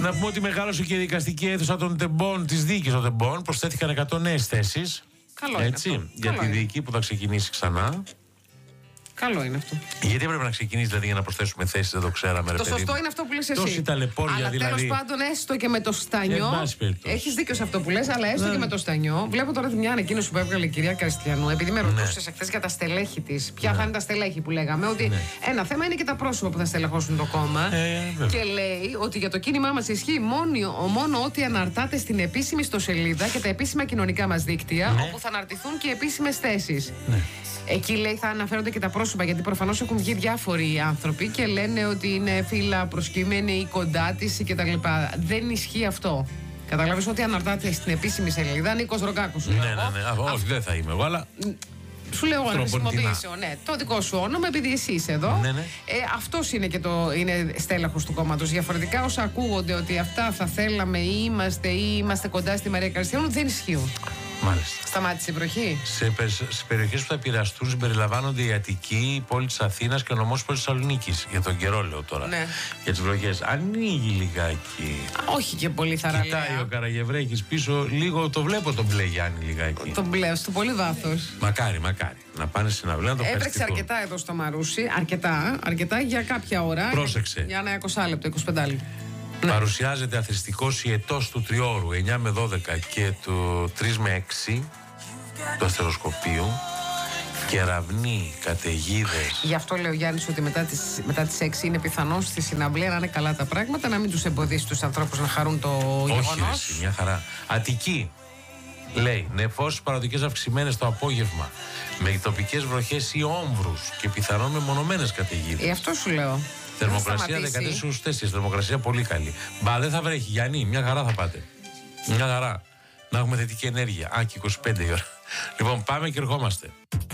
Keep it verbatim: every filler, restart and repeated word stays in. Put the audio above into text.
Να πούμε ότι μεγάλωσε και η δικαστική αίθουσα των τεμπών, της δίκης των τεμπών. Προσθέθηκαν εκατό νέες θέσεις. Καλό έτσι, είναι αυτό. για Καλό τη είναι. δίκη που θα ξεκινήσει ξανά. Καλό είναι αυτό. Γιατί έπρεπε να ξεκινήσει δηλαδή για να προσθέσουμε θέσεις, δεν το ξέραμε. Ρε Το παιδί σωστό μου. είναι αυτό που λες εσύ. Τόση ταλαιπώρια αλλά δηλαδή. τέλος πάντων, έστω και με το στανιό. Εν πάση περιπτώσει. Έχεις δίκιο σε αυτό που λες, αλλά έστω Ναι. και με το στανιό. Βλέπω τώρα μια ανακοίνωση που έβγαλε η κυρία Καριστιανού, επειδή με Ναι. ρωτούσες εχθές για τα στελέχη της. Ποια Ναι. θα είναι τα στελέχη που λέγαμε. Ότι Ναι. ένα θέμα είναι και τα πρόσωπα που θα στελεχώσουν το κόμμα. Ε, βέβαια. Και λέει ότι για το κίνημά μας ισχύει μόνο, μόνο ό,τι αναρτάται στην επίσημη ιστοσελίδα και τα επίσημα κοινωνικά μας δίκτυα, Ναι. όπου θα αναρτηθούν και επίσημες θέσεις. Ναι. Εκεί λέει θα αναφέρονται και τα πρόσωπα, γιατί προφανώς έχουν βγει διάφοροι άνθρωποι και λένε ότι είναι φίλα προσκύμενη ή κοντά τη κτλ. Δεν ισχύει αυτό. Καταλάβεις ότι αναρτάται στην επίσημη σελίδα Νίκος Ρογκάκος. Ναι, ναι, ναι. Α, όχι, δεν θα είμαι εγώ, αλλά. Σου λέω να Τροποντινά. χρησιμοποιήσω ναι, το δικό σου όνομα, επειδή εσύ είσαι εδώ. Ναι, ναι. Ε, αυτός είναι και το είναι στέλεχος του κόμματος. Διαφορετικά, όσα ακούγονται ότι αυτά θα θέλαμε ή είμαστε ή είμαστε κοντά στη Μαρία Καριστιανού, δεν ισχύουν. Μάλιστα. Σταμάτησε η βροχή. Σε, πε- σε περιοχές που θα επηρεαστούν συμπεριλαμβάνονται η Αττική, η πόλη της Αθήνας και ο νομός πόλης Θεσσαλονίκης. Για τον καιρό λέω τώρα. Ναι. Για τις βροχές. Ανοίγει λιγάκι. Όχι και πολύ θαραλέα. Κοιτάει ο Καραγευρέκης πίσω, λίγο το βλέπω τον μπλε Γιάννη λιγάκι. Τον μπλε, στο πολύ βάθος. Μακάρι, μακάρι. Να πάνε στην αυλή να το Έτρεξε ευχαριστηθούν. αρκετά εδώ στο Μαρούσι, αρκετά, αρκετά για κάποια ώρα. Πρόσεξε. Για ένα είκοσι λεπτό, είκοσι πέντε λεπτό. Παρουσιάζεται αθρηστικός ιετός του τριώρου εννιά με δώδεκα και του τρία με έξι του αστεροσκοπίου. Κεραυνοί, καταιγίδες. Γι' αυτό λέω Γιάννης ότι μετά τις, μετά τις έξι είναι πιθανό στη συναυλία να είναι καλά τα πράγματα, να μην τους εμποδίσει τους ανθρώπους να χαρούν το Όχι, ρε, γεγονός. εσύ, μια χαρά. Αττική. Λέει, νεφώσεις παραδικές αυξημένες το απόγευμα, με τοπικές βροχές ή όμβρους και πιθανόν με μονομένες καταιγίδες. Ε, αυτό σου λέω. Θερμοκρασία Δεν θα σταματήσει. δεκατέσσερα στους τέσσερις, θερμοκρασία πολύ καλή. Μπα, δεν θα βρέχει, Γιάννη, μια χαρά θα πάτε. Μια χαρά. Να έχουμε θετική ενέργεια. Α, και είκοσι πέντε η ώρα. Λοιπόν, πάμε και ερχόμαστε.